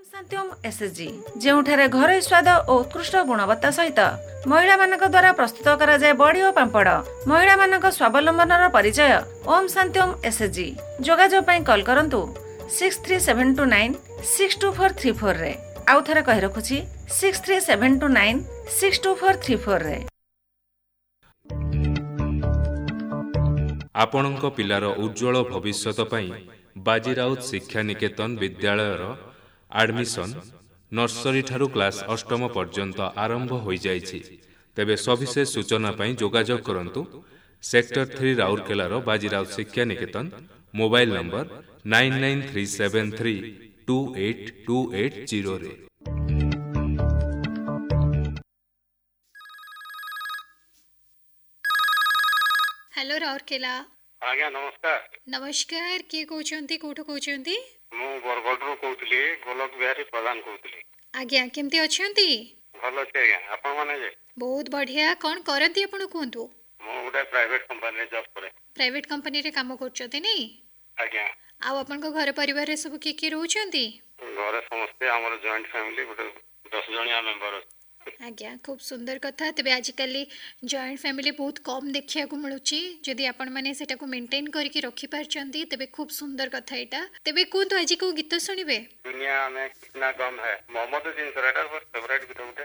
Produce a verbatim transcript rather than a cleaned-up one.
Om Shanti Om SHG ଯେଉଁଠାରେ ଘରୋଇ ସ୍ୱାଦ ଓ ଉତ୍କୃଷ୍ଟ ଗୁଣବତ୍ତା ସହିତ ମହିଳାମାନଙ୍କ ଦ୍ୱାରା ପ୍ରସ୍ତୁତ କରାଯାଏ ବଡ଼ି ଓ ପାମ୍ପଡ଼। ମହିଳାମାନଙ୍କ ସ୍ୱାବଲମ୍ବନର ପରିଚୟ ଓମ ଶାନ୍ତି ଓମ ଏସଏଚଜି। ଯୋଗାଯୋଗ ପାଇଁ କଲ୍ କରନ୍ତୁ six three seven two nine six two four three four ରେ। ଆଉ ଥରେ କହି ରଖୁଛି six three seven two nine six two four three four ରେ। ଆପଣଙ୍କ ପିଲାର ଉଜ୍ଜଳ ଭବିଷ୍ୟତ ପାଇଁ ବାଜିରାଉତ ଶିକ୍ଷା ନିକେତନ ବିଦ୍ୟାଳୟର ଆଡମିସନ୍ ନର୍ସରୀ ଠାରୁ କ୍ଲାସ୍ ଅଷ୍ଟମ ପର୍ଯ୍ୟନ୍ତ ଆରମ୍ଭ ହୋଇଯାଇଛି। ତେବେ ସବିଶେଷ ସୂଚନା ପାଇଁ ଯୋଗାଯୋଗ କରନ୍ତୁ ସେକ୍ଟର ଥ୍ରୀ ରାଉରକେଲାର ବାଜିରାଉତ ଶିକ୍ଷା Niketan, mobile number nine nine three seven three two eight two eight ଜିରୋରେ। Hello Rourkela. आज्ञा नमस्कार। नमस्कार, किए कहउछंती कोठो कहउछंती? मु बरगडरू कहउतली, गोलक बिहारी प्रधान कहउतली। आज्ञा केमती अछंती? भलो छै आज्ञा, आपण माने जे? बहुत बढ़िया। कोन करंती आपण कहंतु? मु गुडा प्राइवेट कंपनी रे जॉब करे। प्राइवेट कंपनी रे काम करछते नै? आज्ञा। आ आपण को घर परिवार रे सब के के रहउछंती? घरे समस्त हमर जॉइंट फैमिली गुटे दस जणिया मेंबर। आज्ञा खूब सुंदर कथा। तेबे आजिकली जॉइंट फैमिली बहुत कम देखिया को मिलुची। जदि आपण माने सेटा को मेंटेन करके रखी पारचंती तेबे खूब सुंदर कथा एटा। तेबे कोन तो आज को गीत सुनिबे? दुनिया में कितना गम है, मोहम्मद जिन सराटा फेवरेट गीत गुटे।